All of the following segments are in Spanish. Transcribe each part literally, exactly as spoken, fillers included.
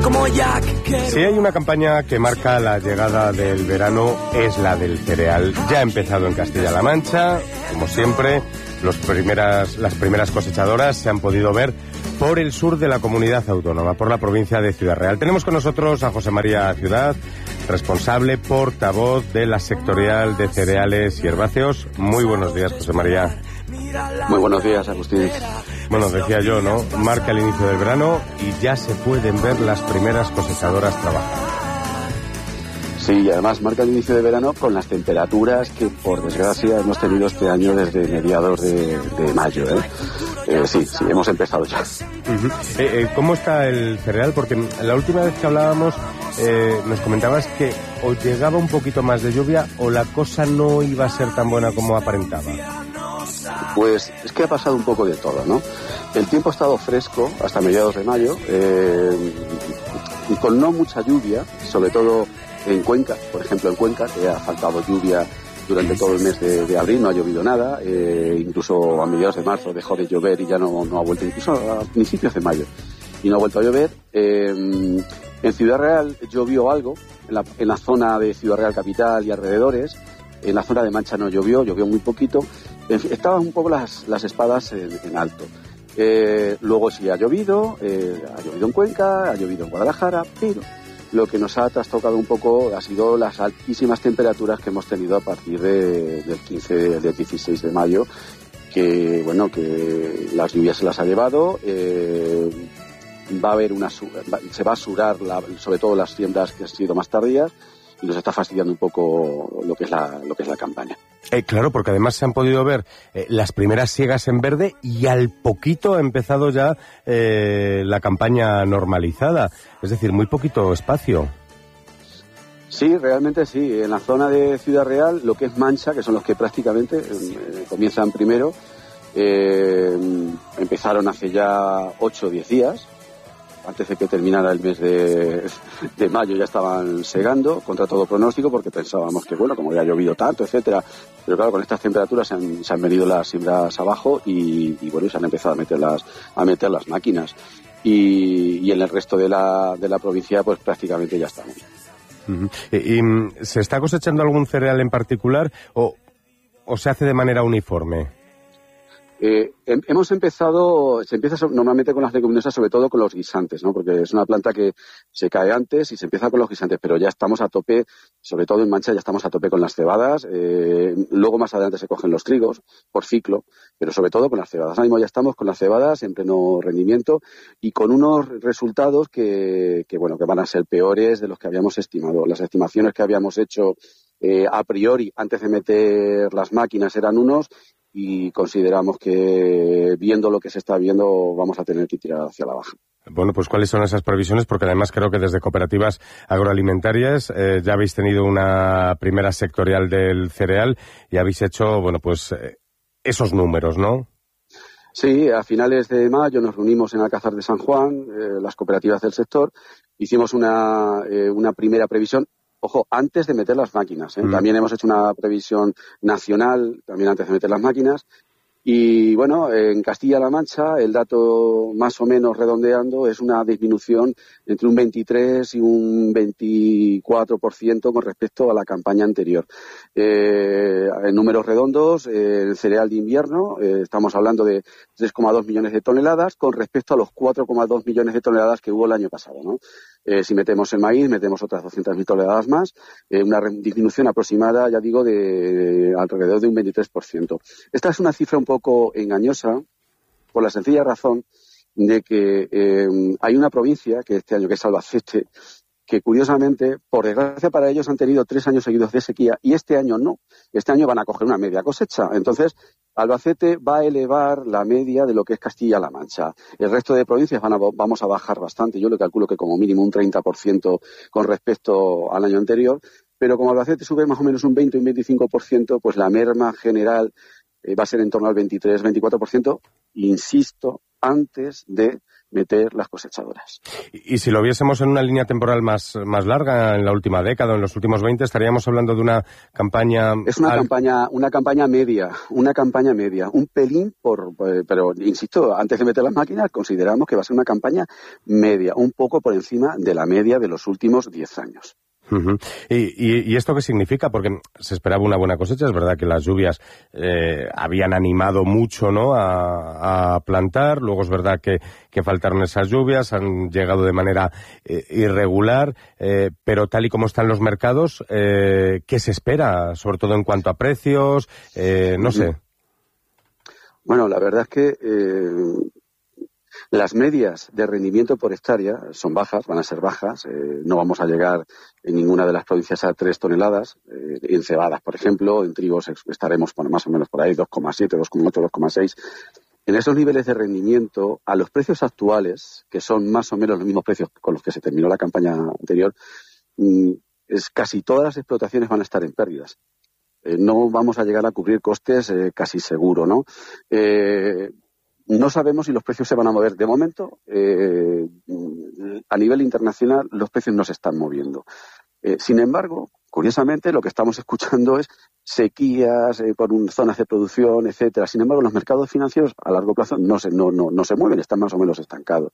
como Jack. Si hay una campaña que marca la llegada del verano, es la del cereal. Ya ha empezado en Castilla-La Mancha, como siempre. Los primeras, las primeras cosechadoras se han podido ver por el sur de la comunidad autónoma, por la provincia de Ciudad Real. Tenemos con nosotros a José María Ciudad, responsable, portavoz de la sectorial de cereales y herbáceos. Muy buenos días, José María. Muy buenos días, Agustín. Bueno, decía yo, ¿no? Marca el inicio del verano y ya se pueden ver las primeras cosechadoras trabajando. Sí, y además marca el inicio de verano con las temperaturas que, por desgracia, hemos tenido este año desde mediados de, de mayo, ¿eh? Eh, sí, sí, hemos empezado ya. Uh-huh. eh, eh, ¿Cómo está el cereal? Porque la última vez que hablábamos eh, nos comentabas que o llegaba un poquito más de lluvia o la cosa no iba a ser tan buena como aparentaba. Pues es que ha pasado un poco de todo, ¿no? El tiempo ha estado fresco hasta mediados de mayo, eh, y con no mucha lluvia, sobre todo en Cuenca, por ejemplo en Cuenca, que ha faltado lluvia durante todo el mes de, de abril, no ha llovido nada, eh, incluso a mediados de marzo dejó de llover y ya no, no ha vuelto, incluso a principios de mayo, y no ha vuelto a llover. Eh, en Ciudad Real llovió algo, en la, en la zona de Ciudad Real capital y alrededores. En la zona de Mancha no llovió, llovió muy poquito. En fin, estaban un poco las, las espadas en, en alto. Eh, luego sí ha llovido, eh, ha llovido en Cuenca, ha llovido en Guadalajara, pero lo que nos ha trastocado un poco ha sido las altísimas temperaturas que hemos tenido a partir de, del quince, del dieciséis de mayo, que bueno, que las lluvias se las ha llevado. Eh, va a haber una, se va a surar la, sobre todo las siembras que han sido más tardías, y nos está fastidiando un poco lo que es la, lo que es la campaña. Eh, claro, porque además se han podido ver eh, las primeras siegas en verde y al poquito ha empezado ya eh, la campaña normalizada. Es decir, muy poquito espacio. Sí, realmente sí. En la zona de Ciudad Real, lo que es Mancha, que son los que prácticamente eh, comienzan primero, eh, empezaron hace ya ocho o diez días. Antes de que terminara el mes de, de mayo ya estaban segando contra todo pronóstico, porque pensábamos que, bueno, como había llovido tanto, etcétera, pero claro, con estas temperaturas se han, se han venido las siembras abajo y, y bueno, se han empezado a meter las, a meter las máquinas. Y, y en el resto de la, de la provincia, pues prácticamente ya estamos. Uh-huh. ¿Y, y se está cosechando algún cereal en particular o, o se hace de manera uniforme? Eh, hemos empezado, se empieza normalmente con las leguminosas, sobre todo con los guisantes, ¿no? Porque es una planta que se cae antes y se empieza con los guisantes, pero ya estamos a tope, sobre todo en Mancha ya estamos a tope con las cebadas, eh, luego más adelante se cogen los trigos por ciclo, pero sobre todo con las cebadas. Ahora mismo ya estamos con las cebadas en pleno rendimiento y con unos resultados que, que bueno, que van a ser peores de los que habíamos estimado. Las estimaciones que habíamos hecho eh, a priori antes de meter las máquinas eran unos, y consideramos que, viendo lo que se está viendo, vamos a tener que tirar hacia la baja. Bueno, pues ¿cuáles son esas previsiones? Porque además creo que desde cooperativas agroalimentarias eh, ya habéis tenido una primera sectorial del cereal y habéis hecho, bueno, pues eh, esos números, ¿no? Sí, a finales de mayo nos reunimos en Alcázar de San Juan, eh, las cooperativas del sector, hicimos una, eh, una primera previsión. Ojo, antes de meter las máquinas, ¿eh? Mm. También hemos hecho una previsión nacional, también antes de meter las máquinas. Y bueno, en Castilla-La Mancha el dato más o menos redondeando es una disminución entre un veintitrés y un veinticuatro por ciento con respecto a la campaña anterior. Eh, en números redondos, eh, el cereal de invierno, eh, estamos hablando de tres coma dos millones de toneladas con respecto a los cuatro coma dos millones de toneladas que hubo el año pasado, ¿no? Eh, si metemos el maíz, metemos otras doscientas mil toneladas más, eh, una disminución aproximada, ya digo, de, de alrededor de un veintitrés por ciento. Esta es una cifra un poco engañosa, por la sencilla razón de que eh, hay una provincia, que este año que es Albacete, que curiosamente, por desgracia para ellos, han tenido tres años seguidos de sequía y este año no. Este año van a coger una media cosecha. Entonces, Albacete va a elevar la media de lo que es Castilla-La Mancha. El resto de provincias van a, vamos a bajar bastante. Yo le calculo que como mínimo un treinta por ciento con respecto al año anterior. Pero como Albacete sube más o menos un veinte o un veinticinco por ciento, pues la merma general eh, va a ser en torno al veintitrés, veinticuatro por ciento. Insisto, antes de meter las cosechadoras. Y, y si lo viésemos en una línea temporal más, más larga, en la última década, en los últimos veinte, estaríamos hablando de una campaña... Es una al... campaña una campaña media, una campaña media, un pelín por... Pero, insisto, antes de meter las máquinas, consideramos que va a ser una campaña media, un poco por encima de la media de los últimos diez años. Uh-huh. ¿Y, y, ¿Y esto qué significa? Porque se esperaba una buena cosecha, es verdad que las lluvias eh, habían animado mucho, ¿no?, a, a plantar, luego es verdad que, que faltaron esas lluvias, han llegado de manera eh, irregular, eh, pero tal y como están los mercados, eh, ¿qué se espera? Sobre todo en cuanto a precios, eh, no sé. Bueno, la verdad es que... Eh... Las medias de rendimiento por hectárea son bajas, van a ser bajas. Eh, no vamos a llegar en ninguna de las provincias a tres toneladas. Eh, en cebadas, por ejemplo, en trigos estaremos por, más o menos por ahí dos coma siete, dos coma ocho, dos coma seis. En esos niveles de rendimiento, a los precios actuales, que son más o menos los mismos precios con los que se terminó la campaña anterior, mm, es, casi todas las explotaciones van a estar en pérdidas. Eh, no vamos a llegar a cubrir costes eh, casi seguro, ¿no? Eh, No sabemos si los precios se van a mover. De momento, eh, a nivel internacional, los precios no se están moviendo. Eh, sin embargo, curiosamente, lo que estamos escuchando es sequías eh, por un, zonas de producción, etcétera. Sin embargo, los mercados financieros a largo plazo no se, no, no, no se mueven, están más o menos estancados.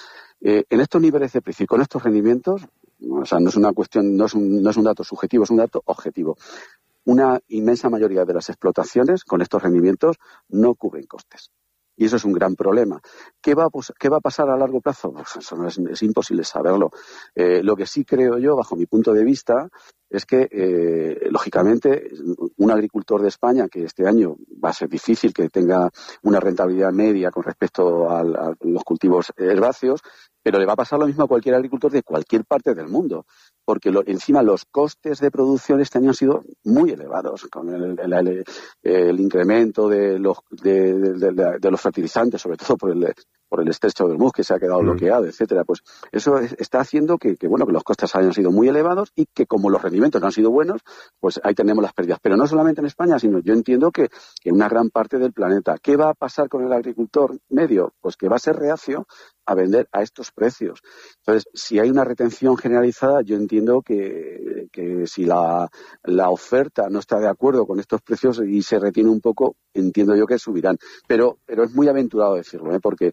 Eh, en estos niveles de precio y con estos rendimientos, o sea, no es una cuestión, no es un, no es un dato subjetivo, es un dato objetivo. Una inmensa mayoría de las explotaciones con estos rendimientos no cubren costes. Y eso es un gran problema. ¿Qué va a, qué va a pasar a largo plazo? Pues eso no es, es imposible saberlo. Eh, lo que sí creo yo, bajo mi punto de vista, es que, eh, lógicamente, un agricultor de España, que este año va a ser difícil que tenga una rentabilidad media con respecto a, a los cultivos herbáceos, pero le va a pasar lo mismo a cualquier agricultor de cualquier parte del mundo, porque lo, encima los costes de producción este año han sido muy elevados, con el, el, el, el incremento de los, de, de, de, de los fertilizantes, sobre todo por el, por el estrecho de Hormuz, que se ha quedado mm. bloqueado, etcétera. Pues eso es, está haciendo que, que, bueno, que los costes hayan sido muy elevados y que como los rendimientos no han sido buenos, pues ahí tenemos las pérdidas. Pero no solamente en España, sino yo entiendo que en una gran parte del planeta. ¿Qué va a pasar con el agricultor medio? Pues que va a ser reacio a vender a estos precios. Entonces, si hay una retención generalizada, yo entiendo que, que si la, la oferta no está de acuerdo con estos precios y se retiene un poco, entiendo yo que subirán. Pero, pero es muy aventurado decirlo, ¿eh? Porque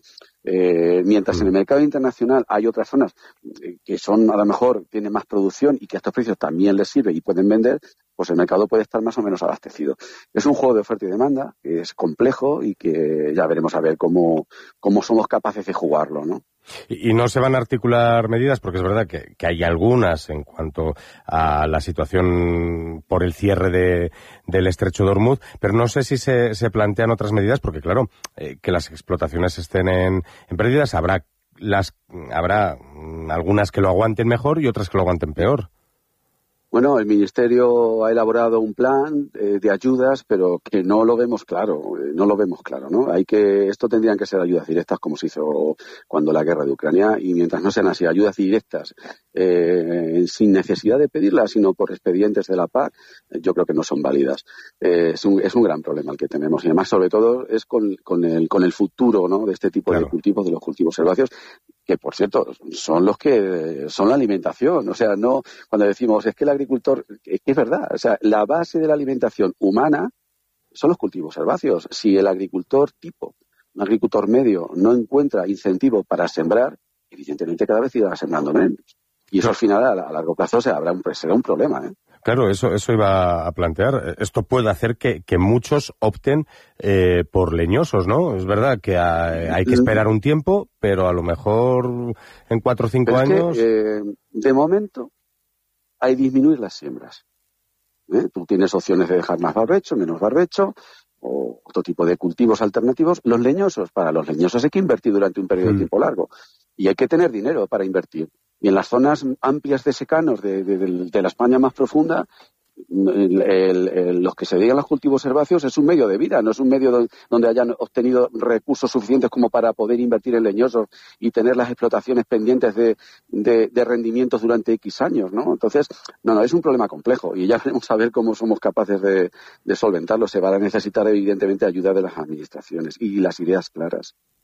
eh, mientras en el mercado internacional hay otras zonas que son, a lo mejor, tienen más producción y que a estos precios también les sirve y pueden vender, pues el mercado puede estar más o menos abastecido. Es un juego de oferta y demanda, que es complejo y que ya veremos a ver cómo, cómo somos capaces de jugarlo, ¿no? Y, y no se van a articular medidas, porque es verdad que, que hay algunas en cuanto a la situación por el cierre de, del estrecho de Hormuz, pero no sé si se, se plantean otras medidas, porque claro, eh, que las explotaciones estén en, en pérdidas, habrá las, habrá algunas que lo aguanten mejor y otras que lo aguanten peor. Bueno, el Ministerio ha elaborado un plan eh, de ayudas, pero que no lo vemos claro, eh, no lo vemos claro, ¿no? Hay que, esto tendrían que ser ayudas directas como se hizo cuando la guerra de Ucrania, y mientras no sean así ayudas directas, eh, sin necesidad de pedirlas, sino por expedientes de la P A C, yo creo que no son válidas. Eh, es un, es un gran problema el que tenemos, y además, sobre todo, es con, con el, con el futuro, ¿no?, de este tipo claro. de cultivos, de los cultivos herbáceos, que por cierto son los que son la alimentación. O sea, no, cuando decimos es que el agricultor, es que es verdad, o sea, la base de la alimentación humana son los cultivos herbáceos. Si el agricultor tipo, un agricultor medio, no encuentra incentivo para sembrar, evidentemente cada vez irá sembrando menos. Y eso al final a, a largo plazo será un, será un problema, ¿eh? Claro, eso eso iba a plantear. Esto puede hacer que, que muchos opten eh, por leñosos, ¿no? Es verdad que hay, hay que esperar un tiempo, pero a lo mejor en cuatro o cinco años... Que, eh, de momento hay disminuir las siembras. ¿Eh? Tú tienes opciones de dejar más barbecho, menos barbecho, o otro tipo de cultivos alternativos. Los leñosos, para los leñosos hay que invertir durante un periodo mm. de tiempo largo. Y hay que tener dinero para invertir. Y en las zonas amplias de secanos de, de, de, de la España más profunda, el, el, el, los que se dedican a los cultivos herbáceos es un medio de vida, no es un medio donde, donde hayan obtenido recursos suficientes como para poder invertir en leñosos y tener las explotaciones pendientes de, de, de rendimientos durante X años, ¿no? Entonces, no, no, es un problema complejo y ya veremos a ver cómo somos capaces de, de solventarlo. Se va a necesitar, evidentemente, ayuda de las administraciones y las ideas claras.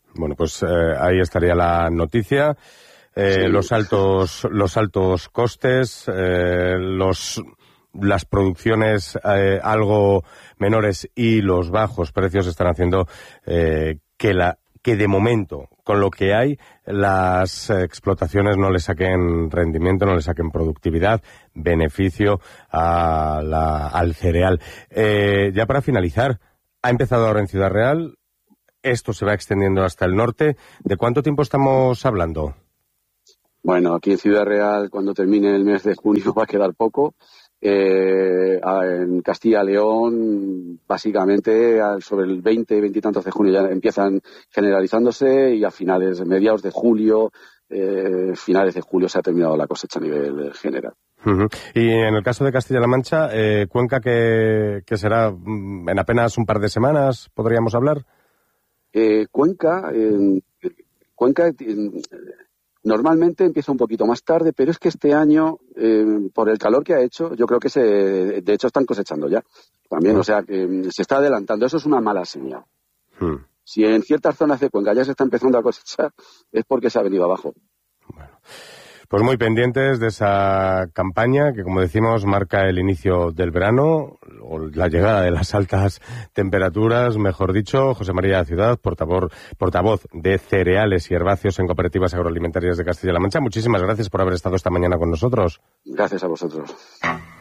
Bueno, pues eh, ahí estaría la noticia. Eh, sí. Los altos, los altos costes, eh, los, las producciones eh, algo menores y los bajos precios están haciendo eh, que la, que de momento, con lo que hay, las explotaciones no le saquen rendimiento, no le saquen productividad, beneficio a la, al cereal. Eh, ya para finalizar, ha empezado ahora en Ciudad Real, esto se va extendiendo hasta el norte. ¿De cuánto tiempo estamos hablando? Bueno, aquí en Ciudad Real, cuando termine el mes de junio, va a quedar poco. Eh, en Castilla y León, básicamente, sobre el veinte, veinte y tantos de junio ya empiezan generalizándose y a finales, mediados de julio, eh, finales de julio se ha terminado la cosecha a nivel general. Uh-huh. Y en el caso de Castilla-La Mancha, eh, Cuenca, que, que será en apenas un par de semanas, ¿podríamos hablar? Eh, Cuenca, eh, Cuenca eh, normalmente empieza un poquito más tarde, pero es que este año, eh, por el calor que ha hecho, yo creo que se, de hecho están cosechando ya también, uh-huh. O sea, que se está adelantando. Eso es una mala señal. Uh-huh. Si en ciertas zonas de Cuenca ya se está empezando a cosechar, es porque se ha venido abajo. Bueno. Pues muy pendientes de esa campaña que, como decimos, marca el inicio del verano, o la llegada de las altas temperaturas, mejor dicho. José María Ciudad, portavoz, portavoz de cereales y herbáceos en Cooperativas Agroalimentarias de Castilla-La Mancha. Muchísimas gracias por haber estado esta mañana con nosotros. Gracias a vosotros.